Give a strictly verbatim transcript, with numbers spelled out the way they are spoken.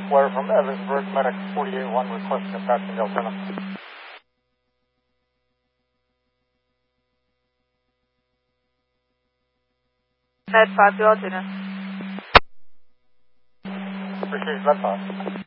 Flare from Evansburg, Medic forty-eight one requesting a passing Delta. Med five to Altoona. Appreciate that thought.